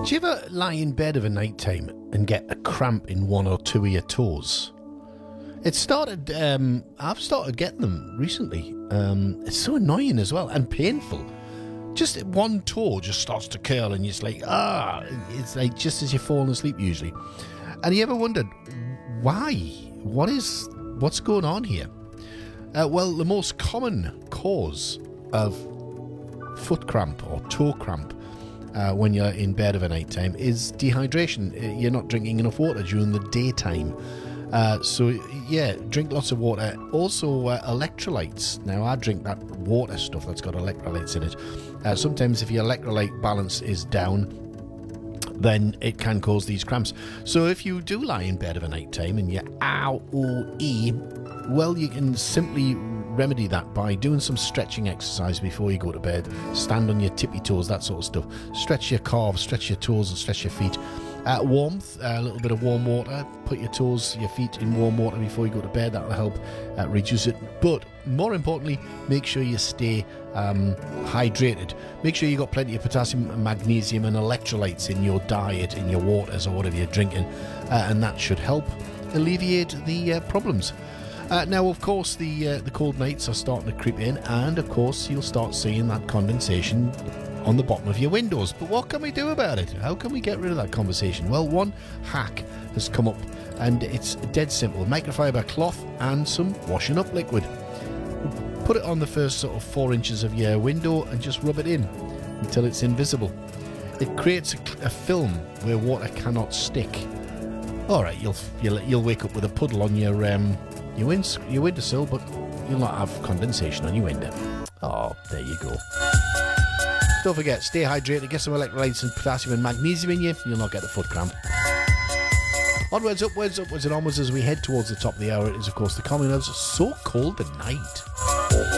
Do you ever lie in bed of a night time and get a cramp in one or two of your toes? It started, I've started getting them recently. It's so annoying as well and painful. Just one toe just starts to curl and it's like, it's like just as you're falling asleep usually. And you ever wondered, why? What's going on here? Well, the most common cause of foot cramp or toe cramp when you're in bed of a night time is dehydration. You're not drinking enough water during the daytime. So yeah, drink lots of water. Also electrolytes. Now I drink that water stuff that's got electrolytes in it. Sometimes if your electrolyte balance is down, then it can cause these cramps. So if you do lie in bed of a night time and you're well, you can simply remedy that by doing some stretching exercise before you go to bed. Stand on your tippy toes, that sort of stuff. Stretch your calves, stretch your toes and stretch your feet. Warmth, a little bit of warm water. Put your toes, your feet in warm water before you go to bed. That'll help reduce it. But more importantly, make sure you stay hydrated. Make sure you got plenty of potassium and magnesium and electrolytes in your diet, in your waters or whatever you're drinking. And that should help alleviate the problems. Now, of course, the cold nights are starting to creep in, and of course, you'll start seeing that condensation on the bottom of your windows. But what can we do about it? How can we get rid of that condensation? Well, one hack has come up, and it's dead simple. Microfiber cloth and some washing up liquid. Put it on the first sort of 4 inches of your window and just rub it in until it's invisible. It creates a film where water cannot stick. All right, you'll wake up with a puddle on your windowsill, but you'll not have condensation on your window. Oh, there you go. Don't forget, stay hydrated, get some electrolytes and potassium and magnesium in you. You'll not get the foot cramp. Onwards, upwards, upwards and onwards as we head towards the top of the hour. It is, of course, the communals. So cold at night.